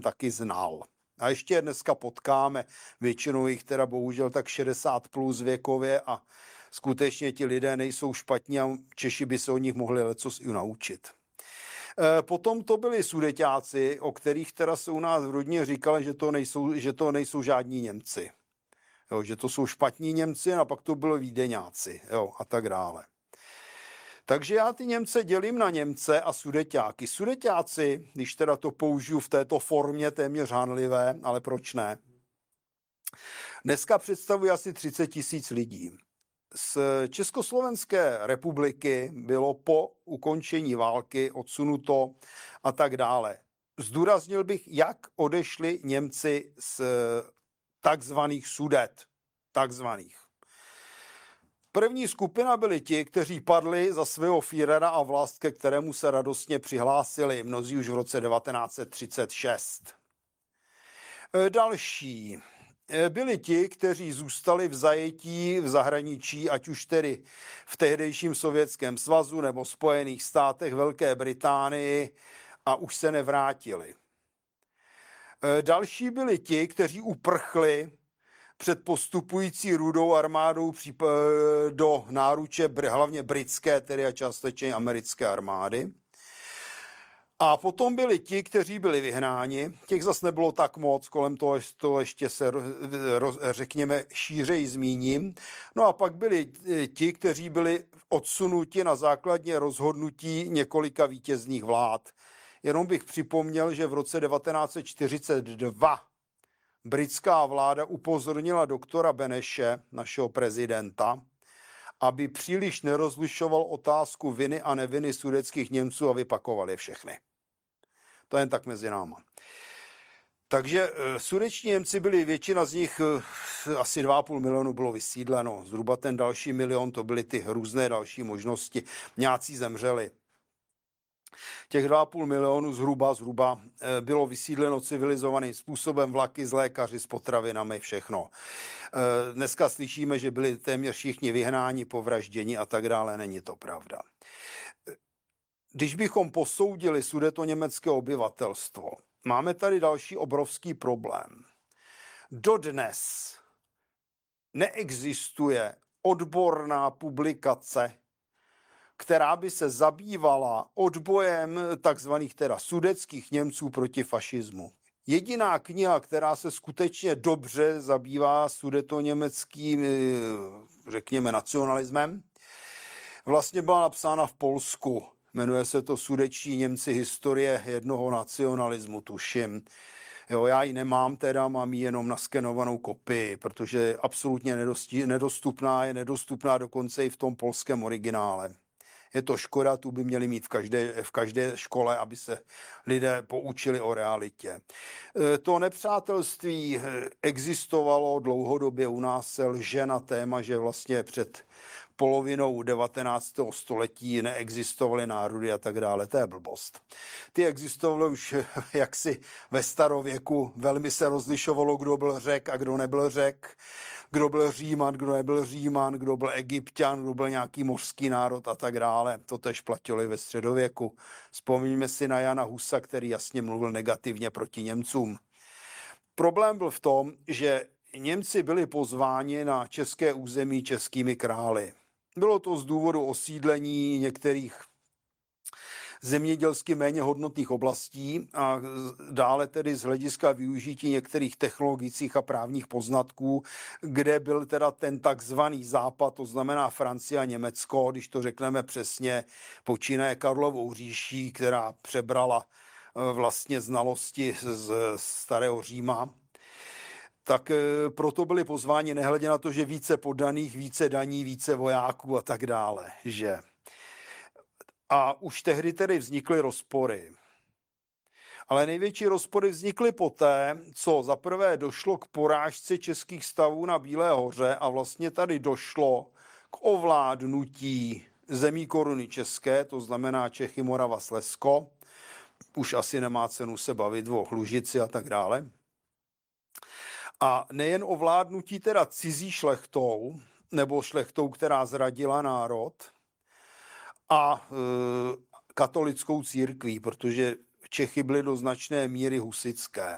taky znal. A ještě je dneska potkáme, většinou jich teda bohužel tak 60 plus věkově a skutečně ti lidé nejsou špatní a Češi by se od nich mohli lecos i naučit. Potom to byli Sudeťáci, o kterých teda se u nás v rodině říkalo, že to nejsou žádní Němci. Jo, že to jsou špatní Němci a pak to byli Vídeňáci, jo, a tak dále. Takže já ty Němce dělím na Němce a Sudeťáky. Sudeťáci, když teda to použiju v této formě téměř hanlivé, ale proč ne? Dneska představují asi 30 000 lidí. Z Československé republiky bylo po ukončení války odsunuto a tak dále. Zdůraznil bych, jak odešli Němci z takzvaných Sudet. Takzvaných. První skupina byli ti, kteří padli za svého Führera a vlast, ke kterému se radostně přihlásili, mnozí už v roce 1936. Další byli ti, kteří zůstali v zajetí v zahraničí, ať už tedy v tehdejším Sovětském svazu nebo Spojených státech, Velké Británii, a už se nevrátili. Další byli ti, kteří uprchli před postupující Rudou armádou do náruče hlavně britské, tedy a částečně americké armády. A potom byli ti, kteří byli vyhnáni, těch zas nebylo tak moc, kolem toho ještě se, řekněme, šířeji zmíním. No a pak byli ti, kteří byli odsunuti na základě rozhodnutí několika vítězných vlád. Jenom bych připomněl, že v roce 1942 britská vláda upozornila doktora Beneshe, našeho prezidenta, aby příliš nerozlišoval otázku viny a neviny sudetských Němců a vypakoval je všechny. To jen tak mezi náma. Takže sudeční Němci byli, většina z nich, asi 2,5 milionu bylo vysídleno. Zhruba ten další milion, to byly ty různé další možnosti. Nějací zemřeli. Těch 2,5 milionu zhruba bylo vysídleno civilizovaným způsobem, vlaky s lékaři, s potravinami, všechno. Dneska slyšíme, že byli téměř všichni vyhnáni, povražděni a tak dále. Není to pravda. Když bychom posoudili sudetoněmecké obyvatelstvo, máme tady další obrovský problém. Dodnes neexistuje odborná publikace, která by se zabývala odbojem takzvaných teda sudetských Němců proti fašismu. Jediná kniha, která se skutečně dobře zabývá sudetoněmeckým, řekněme, nacionalismem, vlastně byla napsána v Polsku. Jmenuje se to Sudeční Němci, historie jednoho nacionalismu, tuším. Jo, já ji nemám, teda mám ji jenom naskenovanou kopii, protože je absolutně nedostupná, je nedostupná dokonce i v tom polském originále. Je to škoda, tu by měli mít v každé škole, aby se lidé poučili o realitě. To nepřátelství existovalo dlouhodobě, u nás se lže na téma, že vlastně před polovinou 19. století neexistovaly národy a tak dále. To je blbost. Ty existovaly už jaksi ve starověku. Velmi se rozlišovalo, kdo byl Řek a kdo nebyl Řek. Kdo byl Říman, kdo nebyl Říman, kdo byl Egypťan, kdo byl nějaký mořský národ a tak dále. To tež platilo i ve středověku. Vzpomíňme si na Jana Husa, který jasně mluvil negativně proti Němcům. Problém byl v tom, že Němci byli pozváni na české území českými králi. Bylo to z důvodu osídlení některých zemědělsky méně hodnotných oblastí a dále tedy z hlediska využití některých technologických a právních poznatků, kde byl teda ten takzvaný západ, to znamená Francie a Německo, když to řekneme přesně, počínaje Karlovou říší, která přebrala vlastně znalosti z starého Říma. Tak proto byli pozváni, nehledě na to, že více poddaných, více daní, více vojáků a tak dále, že. A už tehdy tedy vznikly rozpory. Ale největší rozpory vznikly poté, co zaprvé došlo k porážce českých stavů na Bílé hoře a vlastně tady došlo k ovládnutí zemí koruny české, to znamená Čechy, Morava, Slezsko. Už asi nemá cenu se bavit o Hlužici a tak dále. A nejen ovládnutí teda cizí šlechtou, nebo šlechtou, která zradila národ, a katolickou církví, protože Čechy byly do značné míry husitské.